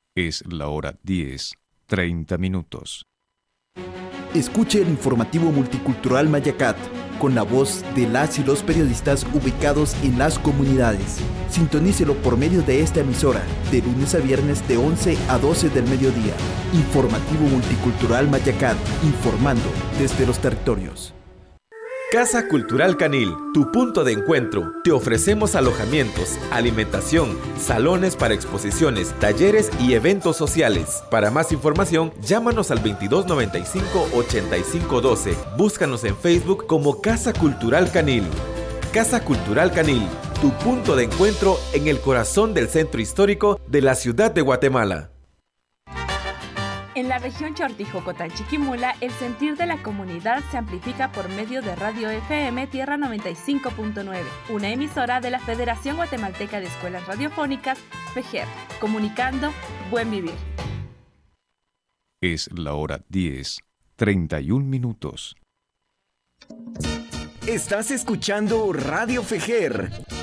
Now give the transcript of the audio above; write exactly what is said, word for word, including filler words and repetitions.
Es la hora diez, treinta minutos. Escuche el informativo multicultural Mayacat, con la voz de las y los periodistas ubicados en las comunidades. Sintonícelo por medio de esta emisora, de lunes a viernes de once a doce del mediodía. Informativo multicultural Mayacat, informando desde los territorios. Casa Cultural Canil, tu punto de encuentro. Te ofrecemos alojamientos, alimentación, salones para exposiciones, talleres y eventos sociales. Para más información, llámanos al veintidós noventa y cinco, ochenta y cinco doce. Búscanos en Facebook como Casa Cultural Canil. Casa Cultural Canil, tu punto de encuentro en el corazón del centro histórico de la ciudad de Guatemala. En la región Chortijocotán-Chiquimula, el sentir de la comunidad se amplifica por medio de Radio F M Tierra noventa y cinco punto nueve, una emisora de la Federación Guatemalteca de Escuelas Radiofónicas, FEGER, comunicando Buen Vivir. Es la hora diez, treinta y un minutos. Estás escuchando Radio FEGER,